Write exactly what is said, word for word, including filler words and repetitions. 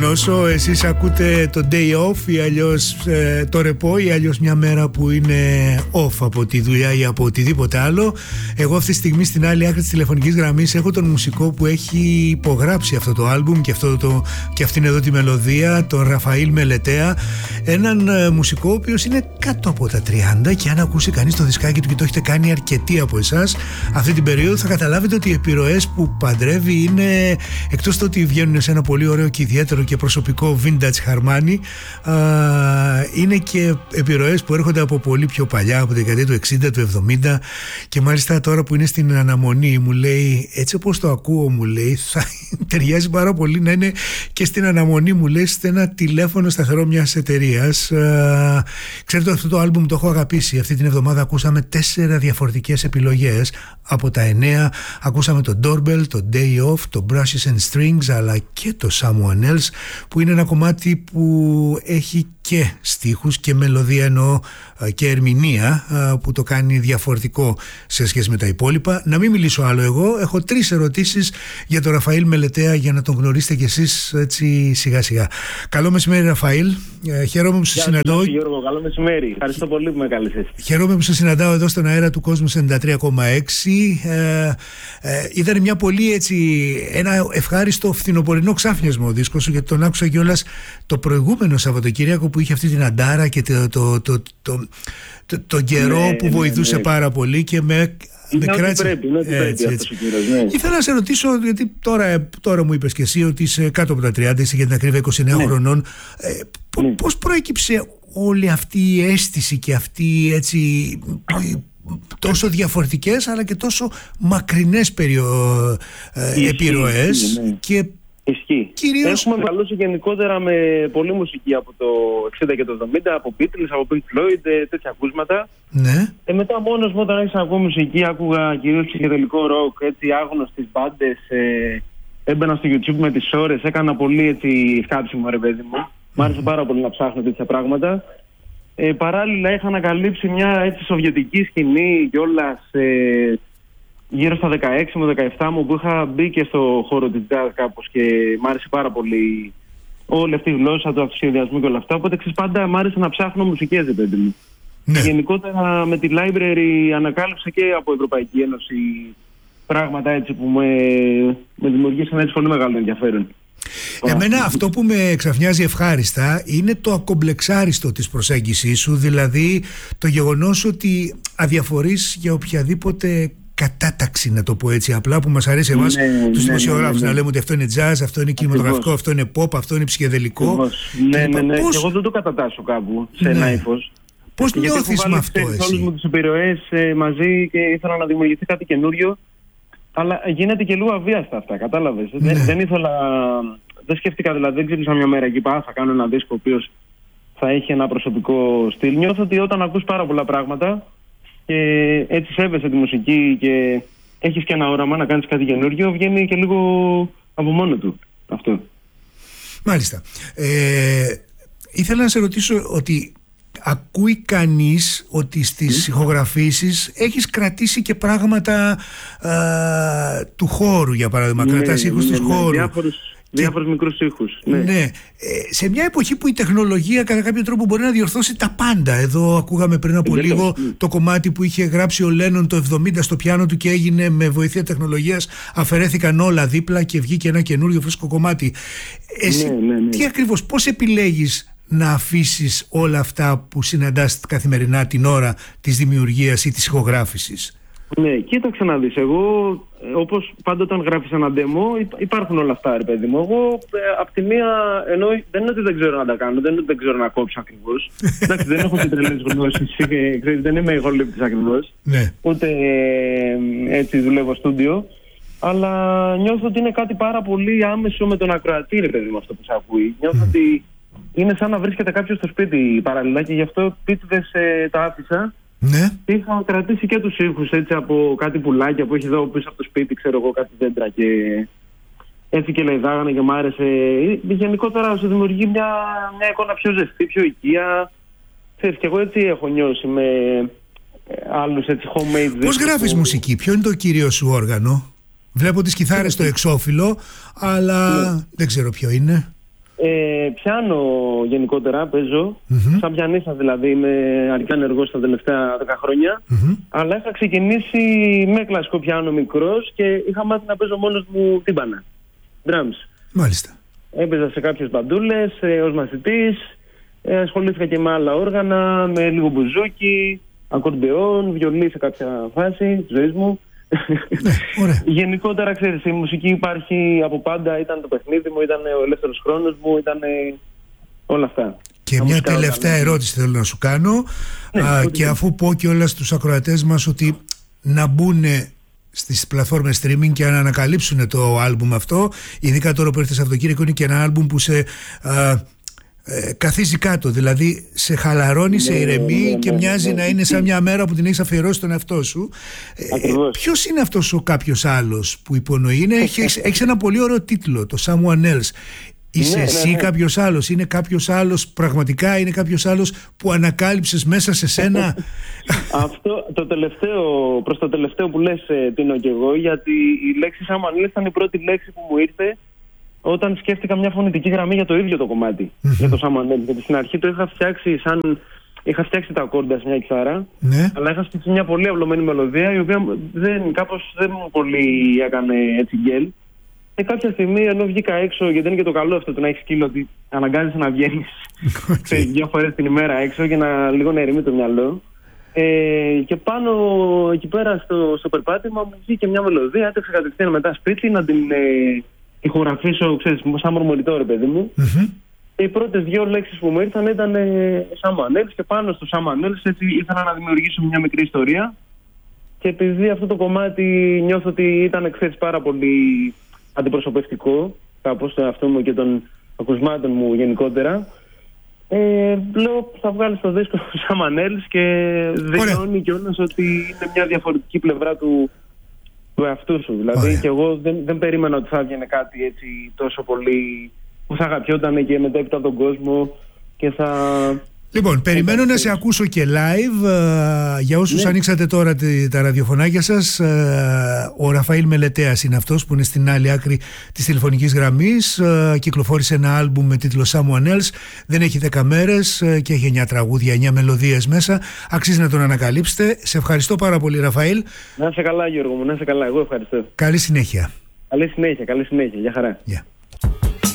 Λοιπόν, όσο εσείς ακούτε το day off ή αλλιώς ε, το ρεπό ή αλλιώς μια μέρα που είναι off από τη δουλειά ή από οτιδήποτε άλλο, εγώ αυτή τη στιγμή στην άλλη άκρη της τηλεφωνικής γραμμής έχω τον μουσικό που έχει υπογράψει αυτό το άλμπουμ και, αυτό το, και αυτήν εδώ τη μελωδία, τον Ραφαήλ Μελετέα, έναν ε, μουσικό ο οποίος είναι κάτω από τα τριάντα, και αν ακούσει κανείς το δισκάκι του και το έχετε κάνει αρκετοί από εσάς αυτή την περίοδο, θα καταλάβετε ότι οι επιρροές που παντρεύει είναι, εκτός το ότι βγαίνουν σε ένα πολύ ωραίο και ιδιαίτερο και προσωπικό vintage Harmani, α, είναι και επιρροές που έρχονται από πολύ πιο παλιά, από τη δεκαετία του εξήντα, του εβδομήντα, και μάλιστα τώρα που είναι στην αναμονή μου λέει, έτσι όπως το ακούω μου λέει, θα ταιριάζει πάρα πολύ να είναι και στην αναμονή μου λέει, σε ένα τηλέφωνο σταθερό μιας εταιρείας. Α, ξέρετε, αυτό το άλμπουμ το έχω αγαπήσει. Αυτή την εβδομάδα ακούσαμε τέσσερα διαφορετικές επιλογές. Από τα εννέα ακούσαμε το Doorbell, το Day Off, το Brushes and Strings, αλλά και το Someone Else, που είναι ένα κομμάτι που έχει και στίχους και μελωδία, εννοώ, και ερμηνεία, που το κάνει διαφορετικό σε σχέση με τα υπόλοιπα. Να μην μιλήσω άλλο εγώ, έχω τρεις ερωτήσεις για τον Ραφαήλ Μελετέα για να τον γνωρίσετε κι εσείς έτσι σιγά σιγά. Καλό μεσημέρι Ραφαήλ, χαίρομαι που σε συναντώ. Γιώργο, καλό μεσημέρι, ευχαριστώ πολύ που με κάλεσες. Χαίρομαι που σε συναντάω εδώ στον αέρα του Κόσμου ενενήντα τρία κόμμα έξι. ε, ε, Ήταν μια πολύ έτσι, ένα ευχάριστο φθινοπορεινό ξάφνιασμα ο δίσκος σου, γιατί τον άκουσα κιόλας το προηγούμενο Σαββατοκύριακο που είχε αυτή την αντάρα και το, το, το, το, το, το καιρό ναι, που βοηθούσε ναι, ναι. πάρα πολύ και με, με κράτησε. Πρέπει, είναι ότι έτσι, πρέπει έτσι. Κύριος, ναι. Ήθελα να σε ρωτήσω, γιατί τώρα, τώρα μου είπες και εσύ ότι είσαι κάτω από τα τριάντα, είσαι για την ακρίβεια είκοσι εννέα ναι. χρονών. Ε, ναι. Πώς προέκυψε όλη αυτή η αίσθηση και αυτή έτσι, τόσο διαφορετικές αλλά και τόσο μακρινές περιο, ε, επιρροές ναι. και ισχύει. Κυρίως... Έχουμε μεγαλώσει γενικότερα με πολλή μουσική από το εξήντα και το εβδομήντα, από Beatles, από Pink Floyd, τέτοια ακούσματα. Ναι. Ε, μετά μόνος μου όταν άρχισα να ακούω μουσική, άκουγα κυρίως ψυχεδελικό ροκ, έτσι άγνωστες μπάντες, ε, έμπαινα στο YouTube με τις ώρες, έκανα πολύ έτσι σκάψιμο ρε παιδί μου. Mm-hmm. Μ' άρεσε πάρα πολύ να ψάχνω τέτοια πράγματα. Ε, παράλληλα είχα ανακαλύψει μια έτσι σοβιετική σκηνή κιόλας, ε, γύρω στα δεκαέξι με δεκαεπτά μου, που είχα μπει και στο χώρο της jazz κάπως και μ' άρεσε πάρα πολύ όλη αυτή η γλώσσα του αυτοσχεδιασμού και όλα αυτά. Οπότε ξέρεις, πάντα μ' άρεσε να ψάχνω μουσικές, ρε παιδί μου. Ναι. Γενικότερα με τη library ανακάλυψα και από Ευρωπαϊκή Ένωση πράγματα έτσι που με, με δημιουργήσαν έτσι πολύ μεγάλο ενδιαφέρον. Εμένα αυτό που με ξαφνιάζει ευχάριστα είναι το ακομπλεξάριστο της προσέγγισης σου, δηλαδή το γεγονός ότι αδιαφορείς για οποιαδήποτε κατάταξη, να το πω έτσι απλά, που μας αρέσει εμάς ναι, τους δημοσιογράφους ναι, ναι, ναι. να λέμε ότι αυτό είναι jazz, αυτό είναι κινηματογραφικό, αυτό είναι pop, αυτό είναι ψυχεδελικό. Ναι, ναι, ναι. Πώς... Και εγώ δεν το κατατάσσω κάπου σε ναι. ένα ύφος. Πώς νιώθεις με αυτό εσύ? Όλες μου τις επιρροές ε, μαζί και ήθελα να δημιουργηθεί κάτι καινούριο, αλλά γίνεται και λίγο αβίαστα αυτά, κατάλαβες. Ναι. Δεν, δεν ήθελα, δεν σκέφτηκα δηλαδή, δεν ξύπνησα μια μέρα εκεί πά, θα κάνω ένα δίσκο ο οποίος θα έχει ένα προσωπικό στυλ. Νιώθω ότι όταν ακούς πάρα πολλά πράγματα και έτσι σέβεσαι τη μουσική και έχεις και ένα όραμα να κάνεις κάτι καινούργιο, βγαίνει και λίγο από μόνο του αυτό. Μάλιστα. Ε, ήθελα να σε ρωτήσω ότι ακούει κανείς ότι στις mm. ηχογραφήσεις έχεις κρατήσει και πράγματα α, του χώρου, για παράδειγμα, ναι, κρατάς ήχους ναι, του ναι, χώρου. Διάφορους, και... διάφορους μικρούς ήχους. Ναι. ναι. Ε, σε μια εποχή που η τεχνολογία κατά κάποιο τρόπο μπορεί να διορθώσει τα πάντα. Εδώ ακούγαμε πριν από Εντελώς. λίγο mm. το κομμάτι που είχε γράψει ο Λένον το εβδομήντα στο πιάνο του και έγινε με βοήθεια τεχνολογίας, αφαιρέθηκαν όλα δίπλα και βγήκε ένα καινούριο φρέσκο κομμάτι. Εσύ ναι, ναι, ναι. τι ακριβώς, πώς επιλέγεις να αφήσεις όλα αυτά που συναντάς καθημερινά την ώρα της δημιουργίας ή της ηχογράφησης? Ναι, κοίταξε να δεις. Εγώ, όπως πάντα όταν γράφεις ένα demo, υπάρχουν όλα αυτά, ρε παιδί μου. Εγώ, απ' τη μία, ενώ δεν είναι ότι δεν ξέρω να τα κάνω, δεν είναι ότι δεν ξέρω να κόψω ακριβώς. Εντάξει, δεν έχω και τρελές γνώσεις, δεν είμαι ηχολήπτης ακριβώς. Ναι. Ούτε ε, έτσι δουλεύω στούντιο. Αλλά νιώθω ότι είναι κάτι πάρα πολύ άμεσο με τον ακροατή, ρε παιδί μου, αυτό που σε ακούει. Νιώθω mm. ότι είναι σαν να βρίσκεται κάποιος στο σπίτι παραλληλά και γι' αυτό πίτιδες ε, τα άφησα. Ναι. Είχα κρατήσει και τους ήχους έτσι από κάτι πουλάκια που έχει εδώ πίσω από το σπίτι, ξέρω εγώ, κάτι δέντρα και έτσι και λαϊδάγανε και μ' άρεσε. Γενικότερα σου δημιουργεί μια, μια εικόνα πιο ζεστή, πιο οικία. Ξέρεις, και εγώ έτσι έχω νιώσει με άλλους έτσι homemade. Πώς γράφεις που... μουσική, ποιο είναι το κύριο σου όργανο? Βλέπω τις κιθάρες στο εξώφυλλο, αλλά ναι. δεν ξέρω ποιο είναι. Ε, πιάνω γενικότερα, παίζω. Mm-hmm. Σαν πιανίστας δηλαδή, είμαι αρκετά ενεργός τα τελευταία δέκα χρόνια. Mm-hmm. Αλλά είχα ξεκινήσει με κλασικό πιάνο μικρός και είχα μάθει να παίζω μόνος μου τύμπανα. Drums. Μάλιστα. Έπαιζα σε κάποιες μπαντούλες ε, ως μαθητής. Ε, ασχολήθηκα και με άλλα όργανα, με λίγο μπουζούκι, ακορντεόν, βιολί σε κάποια φάση της ζωής μου. Ναι, ωραία. Γενικότερα, ξέρεις, η μουσική υπάρχει από πάντα. Ήταν το παιχνίδι μου, ήταν ο ελεύθερος χρόνος μου, ήταν όλα αυτά. Και τα μια τελευταία όργανα. Ερώτηση θέλω να σου κάνω. Ναι, α, και αφού πω και όλα στους ακροατές μας ότι να μπουν στις πλατφόρμες streaming και να ανακαλύψουν το άλμπουμ αυτό, ειδικά τώρα που έρθει Σαββατοκύριακο, είναι και ένα άλμπουμ που σε α, ε, καθίζει κάτω, δηλαδή σε χαλαρώνει, σε ηρεμεί ναι, ναι, και μοιάζει ναι, ναι, να είναι σαν μια μέρα που την έχεις αφιερώσει στον εαυτό σου. Ε, ποιος είναι αυτός ο κάποιος άλλος που υπονοεί? Είναι, έχεις, έχεις ένα πολύ ωραίο τίτλο, το Someone Else. Είσαι ναι, εσύ ναι, ναι. κάποιος άλλος? Είναι κάποιος άλλος πραγματικά? Είναι κάποιος άλλος που ανακάλυψες μέσα σε σένα? Αυτό το τελευταίο, προς το τελευταίο που λες τίνω κι εγώ, γιατί η λέξη Someone Else ήταν η πρώτη λέξη που μου ήρθε όταν σκέφτηκα μια φωνητική γραμμή για το ίδιο το κομμάτι, mm-hmm. για το Someone Else. Γιατί στην αρχή το είχα φτιάξει σαν... Είχα φτιάξει τα ακόρντα σε μια κιθάρα, ναι. αλλά είχα φτιάξει μια πολύ αυλωμένη μελωδία, η οποία δεν, κάπως δεν μου πολύ έκανε έτσι γκέλ. Και κάποια στιγμή, ενώ βγήκα έξω, γιατί είναι και το καλό αυτό το να έχεις σκύλο, ότι αναγκάζεσαι να βγαίνεις okay. δύο φορές την ημέρα έξω για να λίγο να ερεμεί το μυαλό. Ε, και πάνω εκεί πέρα στο, στο περπάτημα μου βγήκε μια μελωδία, έτρεξα κατευθείαν μετά σπίτι να την ε, ηχογραφήσω, ξέρεις, σαν μορμονητό ρε παιδί μου. Mm-hmm. Και οι πρώτες δύο λέξεις που μου ήρθαν ήταν ε, Someone Else, και πάνω στο Someone Else έτσι ήθελα να δημιουργήσω μια μικρή ιστορία. Και επειδή αυτό το κομμάτι νιώθω ότι ήταν, ξέρεις, πάρα πολύ αντιπροσωπευτικό κάπως το εαυτό μου και των ακουσμάτων μου γενικότερα, ε, λέω θα βγάλεις το δίσκο Someone Else και δηλώνει κιόλας ότι είναι μια διαφορετική πλευρά του, του εαυτού σου. Δηλαδή Ωραία. Και εγώ δεν, δεν περίμενα ότι θα έβγαινε κάτι έτσι τόσο πολύ που θα αγαπιόταν και μετέπειτα τον κόσμο και θα... Λοιπόν, περιμένω να σε ακούσω και live. Για όσους ναι. ανοίξατε τώρα τα ραδιοφωνάκια σας, ο Ραφαήλ Μελετέας είναι αυτός που είναι στην άλλη άκρη της τηλεφωνικής γραμμής. Κυκλοφόρησε ένα άλμπουμ με τίτλο Someone Else. Δεν έχει δέκα μέρες και έχει εννιά τραγούδια, εννιά μελωδίες μέσα. Αξίζει να τον ανακαλύψετε. Σε ευχαριστώ πάρα πολύ, Ραφαήλ. Να είσαι καλά, Γιώργο μου, να είσαι καλά. Εγώ ευχαριστώ. Καλή συνέχεια. Καλή συνέχεια, καλή συνέχεια. Γεια χαρά. Yeah.